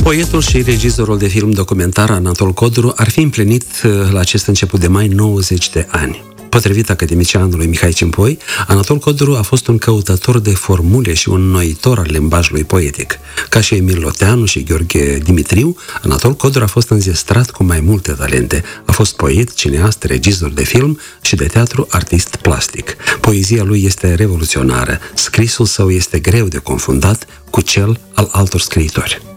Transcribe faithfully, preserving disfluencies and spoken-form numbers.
Poetul și regizorul de film documentar Anatol Codru ar fi împlinit la acest început de mai nouăzeci de ani. Potrivit academicianului Mihai Cimpoi, Anatol Codru a fost un căutător de formule și un înnoitor al limbajului poetic. Ca și Emil Loteanu și Gheorghe Dimitriu, Anatol Codru a fost înzestrat cu mai multe talente. A fost poet, cineast, regizor de film și de teatru, artist plastic. Poezia lui este revoluționară. Scrisul său este greu de confundat cu cel al altor scriitori.